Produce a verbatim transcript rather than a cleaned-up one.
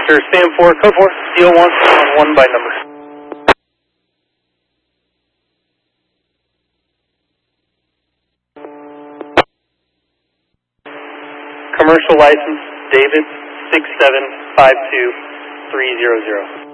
Sure, stand for, code four, D O one, on one by number. Commercial license, David, six seven five two three zero zero.